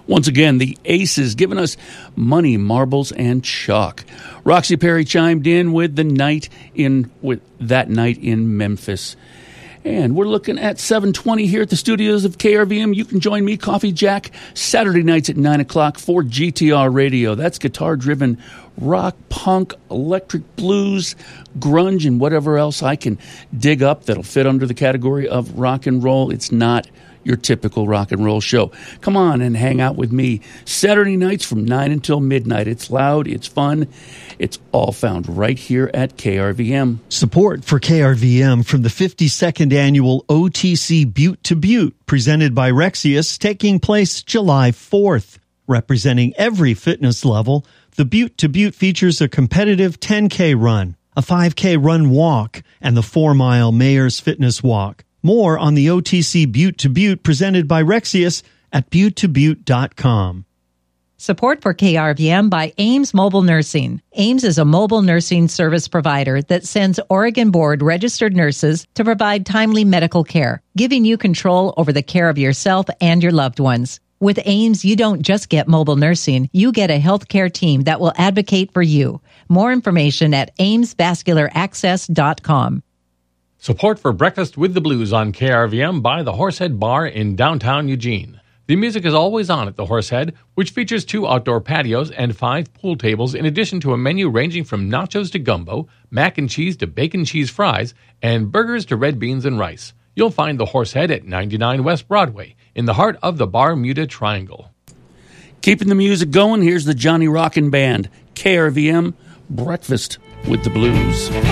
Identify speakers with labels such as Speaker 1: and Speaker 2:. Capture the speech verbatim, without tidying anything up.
Speaker 1: Once again, the Aces giving us Money, Marbles, and Chalk. Roxy Perry chimed in with the night in with that night in Memphis. And we're looking at seven twenty here at the studios of K R V M. You can join me, Coffee Jack, Saturday nights at nine o'clock for G T R Radio. That's guitar-driven rock, punk, electric blues, grunge, and whatever else I can dig up that'll fit under the category of rock and roll. It's not your typical rock and roll show. Come on and hang out with me Saturday nights from nine until midnight. It's loud, it's fun, it's all found right here at K R V M.
Speaker 2: Support for K R V M from the fifty-second annual O T C Butte to Butte, presented by Rexius, taking place July fourth. Representing every fitness level, the Butte to Butte features a competitive ten K run, a five K run walk, and the four mile Mayor's Fitness Walk. More on the O T C Butte to Butte presented by Rexius at butte to butte dot com.
Speaker 3: Support for K R V M by Ames Mobile Nursing. Ames is a mobile nursing service provider that sends Oregon Board registered nurses to provide timely medical care, giving you control over the care of yourself and your loved ones. With Ames, you don't just get mobile nursing, you get a healthcare team that will advocate for you. More information at ames vascular access dot com.
Speaker 4: Support for Breakfast with the Blues on K R V M by the Horsehead Bar in downtown Eugene. The music is always on at the Horsehead, which features two outdoor patios and five pool tables, in addition to a menu ranging from nachos to gumbo, mac and cheese to bacon cheese fries, and burgers to red beans and rice. You'll find the Horsehead at ninety-nine West Broadway, in the heart of the Bermuda Triangle.
Speaker 1: Keeping the music going, here's the Johnny Rockin' Band, K R V M, Breakfast with the Blues.